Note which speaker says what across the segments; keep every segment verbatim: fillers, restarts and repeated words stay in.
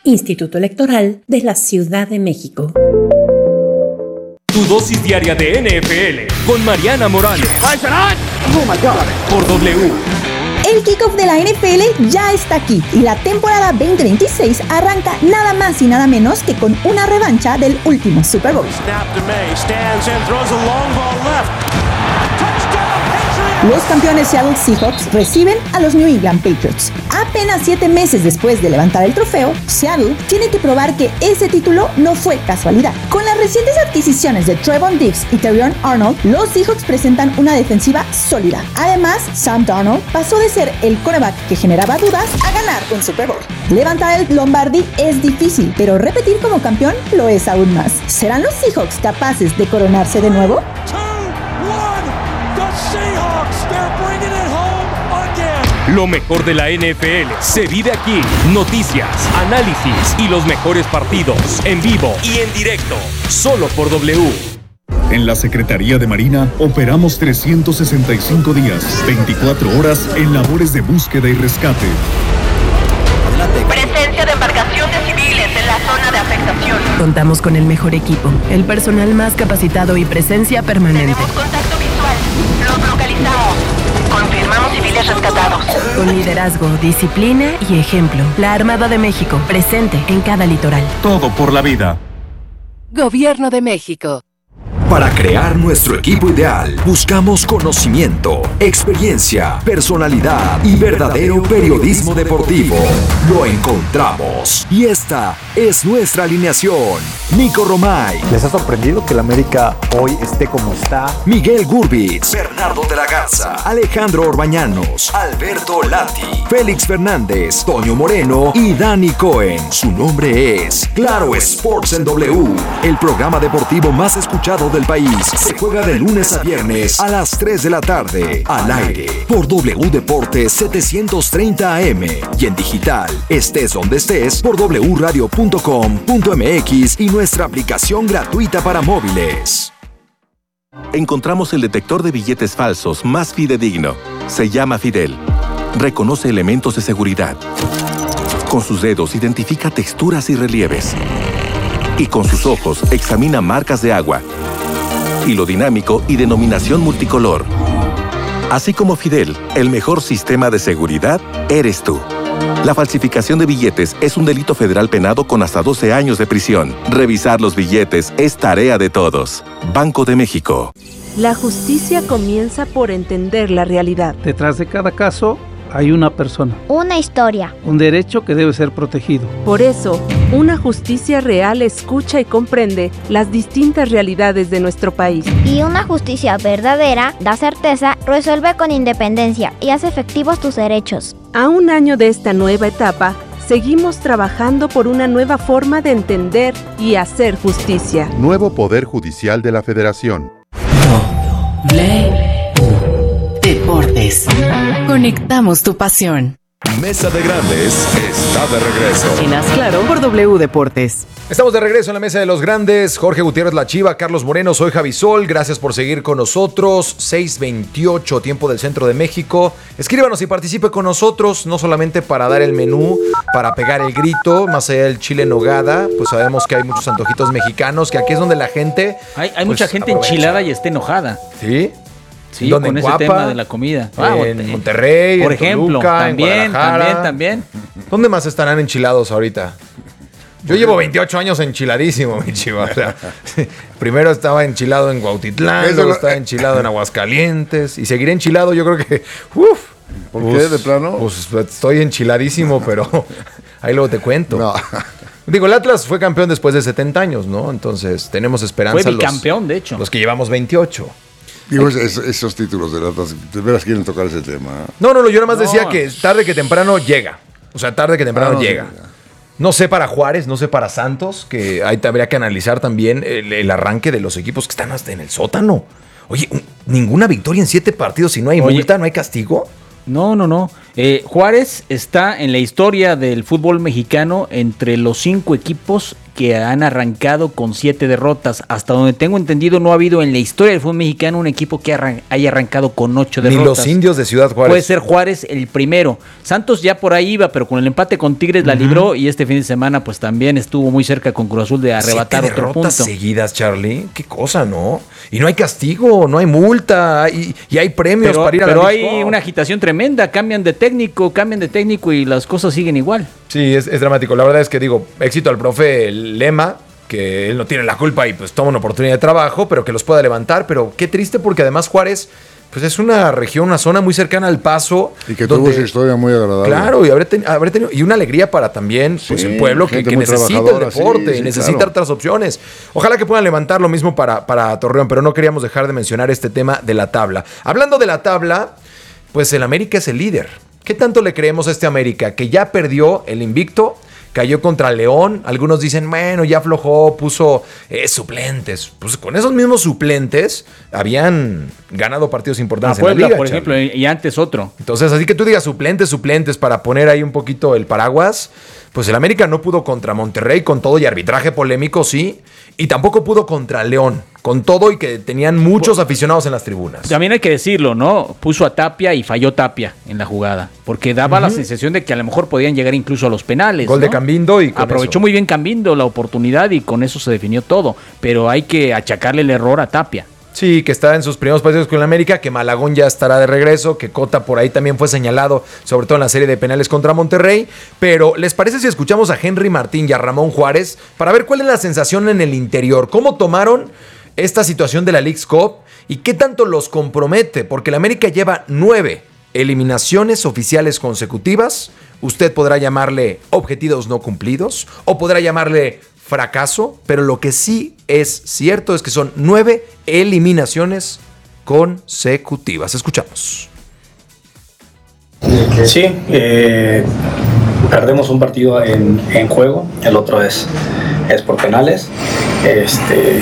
Speaker 1: Instituto Electoral de la Ciudad de México.
Speaker 2: Tu dosis diaria de N F L con Mariana Morales.
Speaker 3: Oh my God.
Speaker 2: Por W.
Speaker 4: El kickoff de la N F L ya está aquí y la temporada veinte veintiséis arranca nada más y nada menos que con una revancha del último Super Bowl. Los campeones Seattle Seahawks reciben a los New England Patriots. Apenas siete meses después de levantar el trofeo, Seattle tiene que probar que ese título no fue casualidad. Con las recientes adquisiciones de Trevon Diggs y Terrion Arnold, los Seahawks presentan una defensiva sólida. Además, Sam Darnold pasó de ser el quarterback que generaba dudas a ganar un Super Bowl. Levantar el Lombardi es difícil, pero repetir como campeón lo es aún más. ¿Serán los Seahawks capaces de coronarse de nuevo?
Speaker 2: Lo mejor de la N F L se vive aquí. Noticias, análisis y los mejores partidos en vivo y en directo, solo por W.
Speaker 5: En la Secretaría de Marina operamos trescientos sesenta y cinco días, veinticuatro horas en labores de búsqueda y rescate.
Speaker 6: Presencia de embarcaciones civiles en la zona de afectación.
Speaker 7: Contamos con el mejor equipo, el personal más capacitado y presencia permanente.
Speaker 6: Tenemos contacto visual. Los localizamos. Confirmamos civiles rescatados.
Speaker 7: Con liderazgo, disciplina y ejemplo. La Armada de México, presente en cada litoral.
Speaker 5: Todo por la vida.
Speaker 7: Gobierno de México.
Speaker 8: Para crear nuestro equipo ideal, buscamos conocimiento, experiencia, personalidad y verdadero periodismo deportivo. Lo encontramos. Y esta es nuestra alineación. Nico Romay.
Speaker 9: ¿Les ha sorprendido que el América hoy esté como está?
Speaker 8: Miguel Gurbitz. Bernardo de la Garza. Alejandro Orbañanos. Alberto Lati. Félix Fernández. Toño Moreno y Dani Cohen. Su nombre es Claro Sports en W. El programa deportivo más escuchado del país. Se juega de lunes a viernes a las tres de la tarde. Al aire por W Deportes setecientos treinta A M y en digital, estés donde estés, por doble u radio punto com punto m x y nuestra aplicación gratuita para móviles.
Speaker 10: Encontramos el detector de billetes falsos más fidedigno. Se llama Fidel. Reconoce elementos de seguridad. Con sus dedos identifica texturas y relieves. Y con sus ojos examina marcas de agua, hilo dinámico y denominación multicolor. Así como Fidel, el mejor sistema de seguridad eres tú. La falsificación de billetes es un delito federal penado con hasta doce años de prisión. Revisar los billetes es tarea de todos. Banco de México.
Speaker 11: La justicia comienza por entender la realidad.
Speaker 12: Detrás de cada caso hay una persona.
Speaker 13: Una historia.
Speaker 12: Un derecho que debe ser protegido.
Speaker 11: Por eso, una justicia real escucha y comprende las distintas realidades de nuestro país.
Speaker 13: Y una justicia verdadera da certeza, resuelve con independencia y hace efectivos tus derechos.
Speaker 11: A un año de esta nueva etapa, seguimos trabajando por una nueva forma de entender y hacer justicia.
Speaker 14: Nuevo Poder Judicial de la Federación.
Speaker 7: Deportes. Conectamos tu pasión.
Speaker 15: Mesa de Grandes está de regreso.
Speaker 7: En Haz Claro por W Deportes.
Speaker 16: Estamos de regreso en la Mesa de los Grandes. Jorge Gutiérrez La Chiva, Carlos Moreno, soy Javi Sol. Gracias por seguir con nosotros. seis veintiocho, tiempo del centro de México. Escríbanos y participe con nosotros, no solamente para dar el menú, para pegar el grito, más allá del chile en nogada. Pues sabemos que hay muchos antojitos mexicanos, que aquí es donde la gente...
Speaker 17: Hay, hay
Speaker 16: pues,
Speaker 17: mucha gente
Speaker 16: aprovecha.
Speaker 17: enchilada y está enojada.
Speaker 16: ¿Sí?
Speaker 17: Sí,
Speaker 16: ¿Dónde?
Speaker 17: con
Speaker 16: ¿En
Speaker 17: ese
Speaker 16: Guapa?
Speaker 17: tema de la comida.
Speaker 16: Ah, en
Speaker 17: eh,
Speaker 16: Monterrey,
Speaker 17: por
Speaker 16: en
Speaker 17: ejemplo,
Speaker 16: Toluca,
Speaker 17: también,
Speaker 16: en Guadalajara.
Speaker 17: también, también.
Speaker 16: ¿Dónde más estarán enchilados ahorita? Yo llevo veintiocho años enchiladísimo, mi chiva. O sea, primero estaba enchilado en Cuautitlán, luego estaba enchilado en Aguascalientes y seguiré enchilado, yo creo que... Uf,
Speaker 14: ¿Por
Speaker 16: pues,
Speaker 14: qué, de plano?
Speaker 16: Pues estoy enchiladísimo, pero ahí luego te cuento. No. Digo, el Atlas fue campeón después de setenta años, ¿no? Entonces tenemos esperanza.
Speaker 17: Fue bicampeón, de hecho.
Speaker 16: Los que llevamos veintiocho.
Speaker 14: Digo, es, esos títulos de Atlas, de veras quieren tocar ese tema.
Speaker 16: No, no, no, yo nada más
Speaker 14: no.
Speaker 16: decía que tarde que temprano llega. O sea, tarde que temprano ah, no, llega. Sí, no sé para Juárez, no sé para Santos, que ahí habría que analizar también el, el arranque de los equipos que están hasta en el sótano. Oye, un, ninguna victoria en siete partidos si no hay Oye, multa, no hay castigo.
Speaker 17: No, no, no. Eh, Juárez está en la historia del fútbol mexicano entre los cinco equipos que han arrancado con siete derrotas. Hasta donde tengo entendido, no ha habido en la historia del fútbol mexicano un equipo que arran- haya arrancado con ocho derrotas.
Speaker 16: Ni los Indios de Ciudad Juárez.
Speaker 17: Puede ser Juárez el primero. Santos ya por ahí iba, pero con el empate con Tigres la
Speaker 16: Ujú.
Speaker 17: libró, y este fin de semana pues también estuvo muy cerca con Cruz Azul de arrebatar
Speaker 16: Siete
Speaker 17: otro
Speaker 16: derrotas
Speaker 17: punto.
Speaker 16: seguidas, Charlie. Qué cosa, ¿no? Y no hay castigo, no hay multa, y, y hay premios
Speaker 17: Pero,
Speaker 16: para ir a
Speaker 17: pero
Speaker 16: la
Speaker 17: hay
Speaker 16: Leagues Cup.
Speaker 17: una agitación tremenda, cambian de técnico, cambian de técnico y las cosas siguen igual.
Speaker 16: Sí, es, es dramático. La verdad es que digo, éxito al profe Lema, que él no tiene la culpa y pues toma una oportunidad de trabajo, pero que los pueda levantar. Pero qué triste, porque además Juárez pues es una región, una zona muy cercana al Paso.
Speaker 14: Y que
Speaker 16: donde-
Speaker 14: tuvo esa historia muy agradable.
Speaker 16: Claro, y habré, ten- habré tenido y una alegría para también pues,
Speaker 14: Sí,
Speaker 16: el pueblo que,
Speaker 14: gente
Speaker 16: que
Speaker 14: muy
Speaker 16: necesita el
Speaker 14: trabajadora, sí,
Speaker 16: deporte y
Speaker 14: sí,
Speaker 16: necesita
Speaker 14: claro.
Speaker 16: otras opciones. Ojalá que puedan levantar lo mismo para, para Torreón, pero no queríamos dejar de mencionar este tema de la tabla. Hablando de la tabla, pues el América es el líder. ¿Qué tanto le creemos a este América? Que ya perdió el invicto, cayó contra León. Algunos dicen, bueno, ya aflojó, puso eh, suplentes. Pues con esos mismos suplentes habían ganado partidos
Speaker 17: A
Speaker 16: importantes en
Speaker 17: Puebla,
Speaker 16: la liga.
Speaker 17: por
Speaker 16: Charlie.
Speaker 17: ejemplo, y antes otro.
Speaker 16: Entonces, así que tú digas suplentes, suplentes para poner ahí un poquito el paraguas, pues el América no pudo contra Monterrey con todo y arbitraje polémico, sí, y tampoco pudo contra León, con todo y que tenían muchos aficionados en las tribunas.
Speaker 17: También hay que decirlo, ¿no? Puso a Tapia y falló Tapia en la jugada, porque daba la
Speaker 16: Ujú.
Speaker 17: sensación de que a lo mejor podían llegar incluso a los penales.
Speaker 16: Gol
Speaker 17: ¿no?
Speaker 16: de Cambindo y con
Speaker 17: aprovechó
Speaker 16: eso.
Speaker 17: muy bien Cambindo la oportunidad y con eso se definió todo, pero hay que achacarle el error a Tapia.
Speaker 16: Sí, que está en sus primeros partidos con el América, que Malagón ya estará de regreso, que Cota por ahí también fue señalado, sobre todo en la serie de penales contra Monterrey. Pero, ¿les parece si escuchamos a Henry Martín y a Ramón Juárez para ver cuál es la sensación en el interior? ¿Cómo tomaron esta situación de la Leagues Cup y qué tanto los compromete? Porque el América lleva nueve eliminaciones oficiales consecutivas. Usted podrá llamarle objetivos no cumplidos o podrá llamarle fracaso, pero lo que sí es cierto es que son nueve eliminaciones consecutivas. Escuchamos.
Speaker 18: Sí, eh, perdemos un partido en, en juego, el otro es, es por penales, este,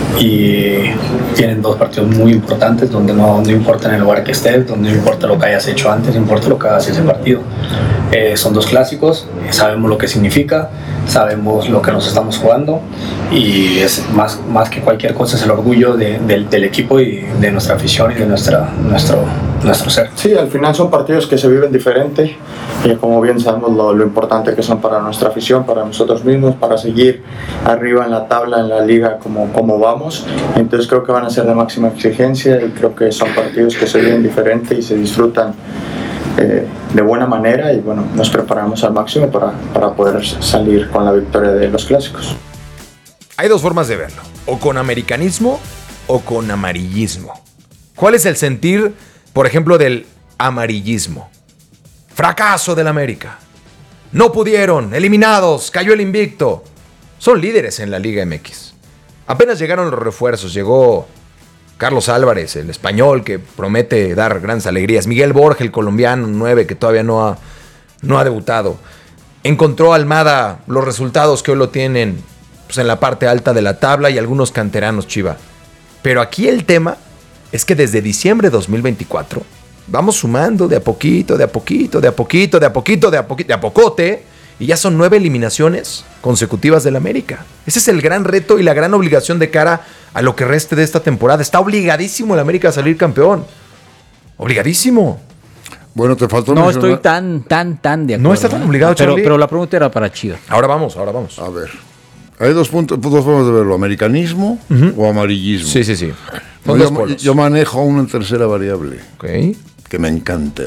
Speaker 18: y tienen dos partidos muy importantes donde no, no importa en el lugar que estés, donde no importa lo que hayas hecho antes, no importa lo que hagas ese partido. Eh, son dos clásicos, sabemos lo que significa, sabemos lo que nos estamos jugando y es más, más que cualquier cosa es el orgullo de, del, del equipo y de nuestra afición y de nuestra, nuestro, nuestro ser.
Speaker 19: Sí, al final son partidos que se viven diferente y como bien sabemos lo, lo importante que son para nuestra afición, para nosotros mismos, para seguir arriba en la tabla, en la liga como, como vamos. Entonces creo que van a ser de máxima exigencia y creo que son partidos que se viven diferente y se disfrutan eh, de buena manera y bueno, nos preparamos al máximo para, para poder salir con la victoria de los clásicos.
Speaker 16: Hay dos formas de verlo, o con americanismo o con amarillismo. ¿Cuál es el sentir, por ejemplo, del amarillismo? Fracaso del América. No pudieron, eliminados, cayó el invicto. Son líderes en la Liga M X. Apenas llegaron los refuerzos, llegó Carlos Álvarez, el español, que promete dar grandes alegrías. Miguel Borja, el colombiano, nueve, que todavía no ha, no ha debutado. Encontró Almada los resultados que hoy lo tienen pues, en la parte alta de la tabla y algunos canteranos, Chiva. Pero aquí el tema es que desde diciembre de dos mil veinticuatro vamos sumando de a poquito, de a poquito, de a poquito, de a poquito, de a poquito, de a pocote, y ya son nueve eliminaciones consecutivas del América. Ese es el gran reto y la gran obligación de cara a lo que reste de esta temporada. Está obligadísimo el América a salir campeón. Obligadísimo.
Speaker 14: Bueno, te faltó
Speaker 17: No
Speaker 14: mencionar-
Speaker 17: estoy tan, tan, tan de acuerdo.
Speaker 16: No está tan
Speaker 17: ¿eh?
Speaker 16: obligado,
Speaker 17: pero,
Speaker 16: Charlie.
Speaker 17: pero la pregunta era para Chivas.
Speaker 16: Ahora vamos, ahora vamos.
Speaker 14: A ver. Hay dos puntos, dos formas de verlo, americanismo o amarillismo.
Speaker 16: Sí, sí, sí.
Speaker 14: No,
Speaker 16: Son dos
Speaker 14: yo,
Speaker 16: polos.
Speaker 14: yo manejo una tercera variable.
Speaker 16: Ok.
Speaker 14: Que me encanta.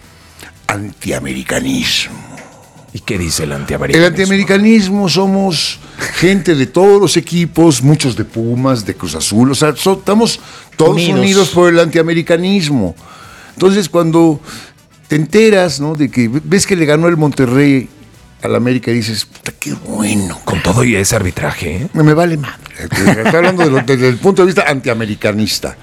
Speaker 14: Antiamericanismo.
Speaker 16: ¿Y qué dice el
Speaker 14: El
Speaker 16: antiamericanismo?
Speaker 14: antiamericanismo somos gente de todos los equipos, muchos de Pumas, de Cruz Azul, o sea, so- estamos todos
Speaker 17: Unidos.
Speaker 14: unidos. por el antiamericanismo. Entonces, cuando te enteras, ¿no?, de que ves que le ganó el Monterrey al América y dices, puta, qué bueno.
Speaker 16: Con todo y ese arbitraje, ¿eh?
Speaker 14: Me vale madre. Estoy hablando de lo- desde el punto de vista antiamericanista.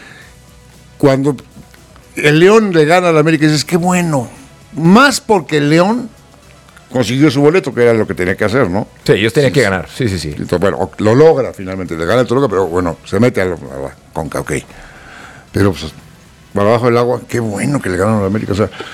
Speaker 14: Cuando el León le gana al América, dices, qué bueno. Más porque el León consiguió su boleto, que era lo que tenía que hacer, ¿no?
Speaker 16: Sí, ellos tenían que ganar. Sí, sí, sí.
Speaker 14: Entonces, bueno, lo logra finalmente, le gana el Toluca, pero bueno, se mete a la, a la Conca, ok. Pero pues, para abajo del agua, qué bueno que le ganaron al América. O sea,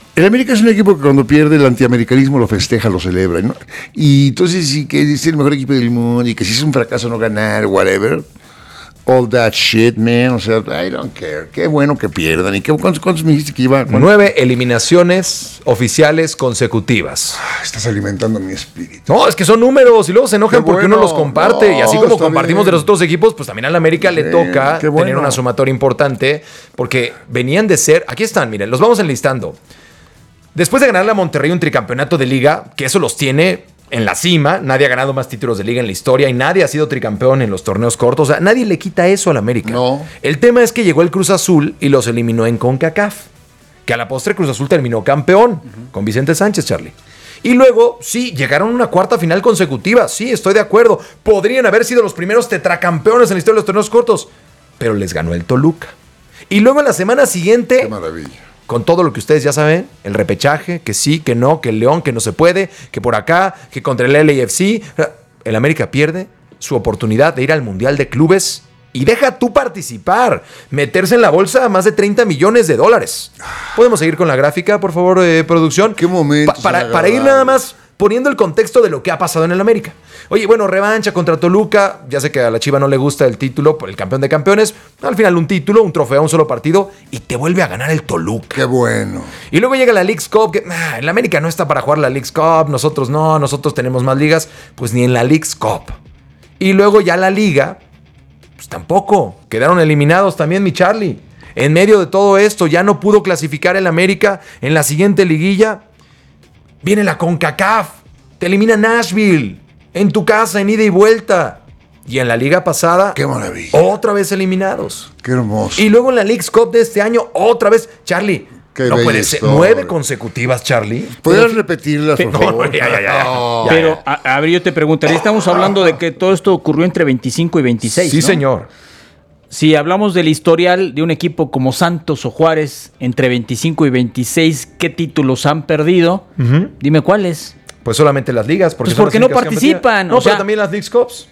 Speaker 14: El América es un equipo que cuando pierde el antiamericanismo lo festeja, lo celebra, ¿no? Y entonces sí que es el mejor equipo del mundo y que si es un fracaso no ganar, whatever. All that shit, man. O sea, I don't care. Qué bueno que pierdan. ¿Y qué, cuántos, cuántos me dijiste que iba? ¿Cuántos?
Speaker 16: Nueve eliminaciones oficiales consecutivas.
Speaker 14: Estás alimentando mi espíritu.
Speaker 16: No, es que son números y luego se enojan
Speaker 14: Qué
Speaker 16: porque
Speaker 14: bueno.
Speaker 16: uno los comparte.
Speaker 14: No,
Speaker 16: y así como
Speaker 14: está
Speaker 16: compartimos
Speaker 14: bien.
Speaker 16: de los otros equipos, pues también al América le
Speaker 14: Sí,
Speaker 16: toca
Speaker 14: qué bueno.
Speaker 16: tener una sumatoria importante porque venían de ser. Aquí están, miren, los vamos enlistando. Después de ganarle a Monterrey un tricampeonato de liga, que eso los tiene en la cima, nadie ha ganado más títulos de liga en la historia y nadie ha sido tricampeón en los torneos cortos. O sea, nadie le quita eso al América.
Speaker 14: No.
Speaker 16: El tema es que llegó el Cruz Azul y los eliminó en CONCACAF. Que a la postre Cruz Azul terminó campeón uh-huh. con Vicente Sánchez, Charlie. Y luego, sí, llegaron a una cuarta final consecutiva. Sí, estoy de acuerdo. Podrían haber sido los primeros tetracampeones en la historia de los torneos cortos. Pero les ganó el Toluca. Y luego en la semana siguiente...
Speaker 14: Qué maravilla.
Speaker 16: Con todo lo que ustedes ya saben, el repechaje, que sí, que no, que el León, que no se puede, que por acá, que contra el L A F C. El América pierde su oportunidad de ir al Mundial de Clubes y deja tú participar, meterse en la bolsa a más de treinta millones de dólares. ¿Podemos seguir con la gráfica, por favor, eh, producción?
Speaker 14: ¿Qué momento?
Speaker 16: Pa- para, para ir nada más poniendo el contexto de lo que ha pasado en el América. Oye, bueno, revancha contra Toluca. Ya sé que a la Chiva no le gusta el título por el campeón de campeones. Al final un título, un trofeo, un solo partido y te vuelve a ganar el Toluca.
Speaker 14: Qué bueno.
Speaker 16: Y luego llega la Leagues Cup, que ah, el América no está para jugar la Leagues Cup, nosotros no, nosotros tenemos más ligas, pues ni en la Leagues Cup. Y luego ya la Liga, pues tampoco, quedaron eliminados también, mi Charlie. En medio de todo esto ya no pudo clasificar el América en la siguiente liguilla. Viene la CONCACAF, te elimina Nashville, en tu casa, en ida y vuelta. Y en la liga pasada,
Speaker 14: qué maravilla,
Speaker 16: otra vez eliminados.
Speaker 14: Qué hermoso.
Speaker 16: Y luego en la Leagues Cup de este año, otra vez, Charlie.
Speaker 14: Qué
Speaker 16: no
Speaker 14: bella
Speaker 16: puede ser.
Speaker 14: historia.
Speaker 16: Nueve consecutivas, Charlie.
Speaker 14: ¿Podrías repetirlas, por
Speaker 16: No,
Speaker 14: favor?
Speaker 16: ya, ya, ya.
Speaker 14: No.
Speaker 16: Ya,
Speaker 17: Pero,
Speaker 16: ya.
Speaker 17: a, a ver, yo te preguntaría, estamos hablando de que todo esto ocurrió entre veinticinco y veintiséis,
Speaker 16: Sí,
Speaker 17: ¿no?
Speaker 16: señor.
Speaker 17: Si hablamos del historial de un equipo como Santos o Juárez, entre veinticinco y veintiséis, ¿qué títulos han perdido?
Speaker 16: Uh-huh.
Speaker 17: Dime cuáles.
Speaker 16: Pues solamente las ligas. Porque
Speaker 17: Pues
Speaker 16: son
Speaker 17: porque
Speaker 16: las
Speaker 17: no
Speaker 16: únicas que han
Speaker 17: participan,
Speaker 16: perdido. No,
Speaker 17: o
Speaker 16: pero
Speaker 17: sea-
Speaker 16: también las Leagues Cups.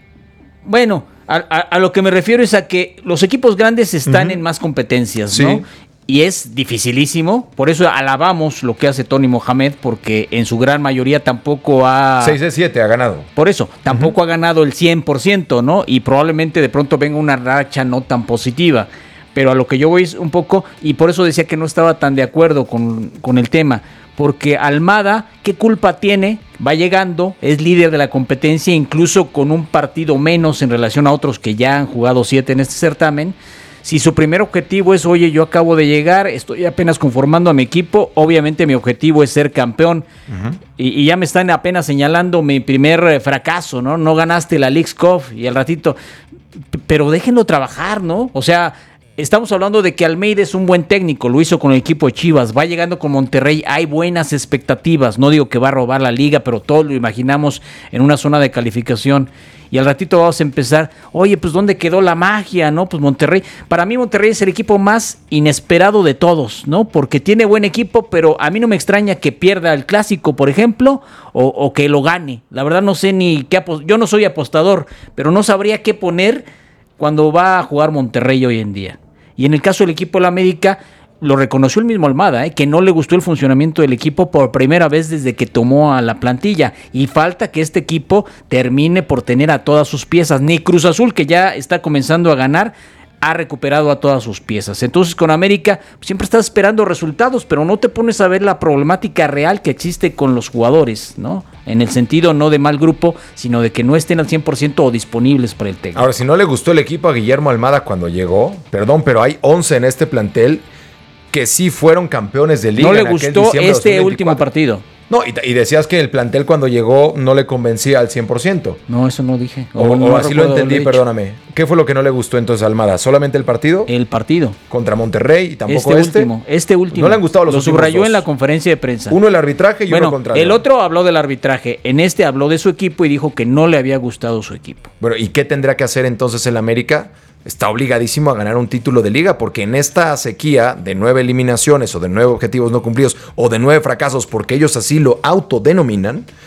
Speaker 17: Bueno, a, a- a lo que me refiero es a que los equipos grandes están
Speaker 16: Ujú.
Speaker 17: en más competencias,
Speaker 16: Sí.
Speaker 17: ¿no? Y es dificilísimo, por eso alabamos lo que hace Tony Mohamed, porque en su gran mayoría tampoco ha...
Speaker 16: seis de siete ha ganado.
Speaker 17: Por eso, tampoco ha ganado el cien por ciento, ¿no? Y probablemente de pronto venga una racha no tan positiva. Pero a lo que yo voy es un poco, y por eso decía que no estaba tan de acuerdo con, con el tema, porque Almada, ¿qué culpa tiene? Va llegando, es líder de la competencia, incluso con un partido menos en relación a otros que ya han jugado siete en este certamen. Si su primer objetivo es, oye, yo acabo de llegar, estoy apenas conformando a mi equipo, obviamente mi objetivo es ser campeón. Uh-huh. Y, y ya me están apenas señalando mi primer eh, fracaso, ¿no? No ganaste la Leagues Cup y al ratito. P- pero déjenlo trabajar, ¿no? O sea, estamos hablando de que Almeida es un buen técnico, lo hizo con el equipo de Chivas, va llegando con Monterrey, hay buenas expectativas, no digo que va a robar la liga, pero todos lo imaginamos en una zona de calificación. Y al ratito vamos a empezar, oye, pues ¿dónde quedó la magia? ¿No? Pues Monterrey, para mí Monterrey es el equipo más inesperado de todos, ¿no? Porque tiene buen equipo, pero a mí no me extraña que pierda el Clásico, por ejemplo, o, o que lo gane. La verdad no sé ni qué, apo- yo no soy apostador, pero no sabría qué poner cuando va a jugar Monterrey hoy en día. Y en el caso del equipo de la América, lo reconoció el mismo Almada, ¿eh? Que no le gustó el funcionamiento del equipo por primera vez desde que tomó a la plantilla. Y falta que este equipo termine por tener a todas sus piezas. Ni Cruz Azul, que ya está comenzando a ganar, ha recuperado a todas sus piezas. Entonces con América siempre estás esperando resultados, pero no te pones a ver la problemática real que existe con los jugadores, ¿no? En el sentido no de mal grupo, sino de que no estén al cien por ciento o disponibles para el técnico.
Speaker 16: Ahora, si no le gustó el equipo a Guillermo Almada cuando llegó, perdón, pero hay once en este plantel que sí fueron campeones de liga.
Speaker 17: No le
Speaker 16: en aquel
Speaker 17: gustó
Speaker 16: diciembre de
Speaker 17: este
Speaker 16: dos mil
Speaker 17: último
Speaker 16: veinticuatro.
Speaker 17: partido.
Speaker 16: No, y, y decías que el plantel cuando llegó no le convencía al cien por ciento.
Speaker 17: No, eso no dije.
Speaker 16: O, o
Speaker 17: no
Speaker 16: así lo
Speaker 17: recuerdo
Speaker 16: entendí,
Speaker 17: haberlo dicho.
Speaker 16: perdóname. ¿Qué fue lo que no le gustó entonces a Almada? ¿Solamente el partido?
Speaker 17: El partido.
Speaker 16: Contra Monterrey y tampoco
Speaker 17: Este,
Speaker 16: este.
Speaker 17: último, este último.
Speaker 16: No le han gustado los
Speaker 17: Lo
Speaker 16: últimos
Speaker 17: subrayó
Speaker 16: dos.
Speaker 17: en la conferencia de prensa.
Speaker 16: Uno el arbitraje y
Speaker 17: bueno,
Speaker 16: uno contra
Speaker 17: el
Speaker 16: León.
Speaker 17: otro habló del arbitraje. En este habló de su equipo y dijo que no le había gustado su equipo.
Speaker 16: Bueno, ¿y qué tendrá que hacer entonces el América? Está obligadísimo a ganar un título de liga, porque en esta sequía de nueve eliminaciones o de nueve objetivos no cumplidos o de nueve fracasos, porque ellos así lo autodenominan,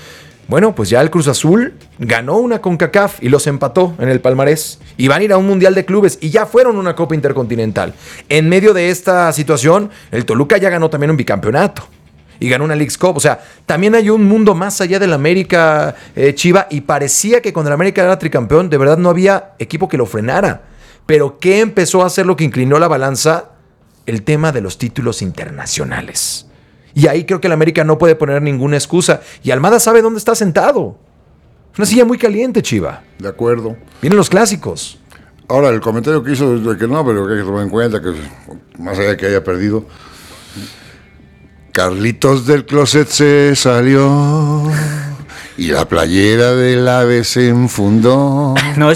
Speaker 16: Bueno, pues ya el Cruz Azul ganó una CONCACAF y los empató en el palmarés. Y van a ir a un Mundial de Clubes y ya fueron una Copa Intercontinental. En medio de esta situación, el Toluca ya ganó también un bicampeonato. Y ganó una Leagues Cup. O sea, también hay un mundo más allá del América, eh, Chiva. Y parecía que cuando el América era tricampeón, de verdad no había equipo que lo frenara. Pero ¿qué empezó a hacer lo que inclinó la balanza? El tema de los títulos internacionales. Y ahí creo que el América no puede poner ninguna excusa. Y Almada sabe dónde está sentado. Es una silla muy caliente, Chiva.
Speaker 14: De acuerdo.
Speaker 16: Vienen los clásicos.
Speaker 14: Ahora, el comentario que hizo de que no, pero que hay que tomar en cuenta que más allá de que haya perdido, Carlitos del closet se salió y la playera del ave se enfundó.
Speaker 17: No,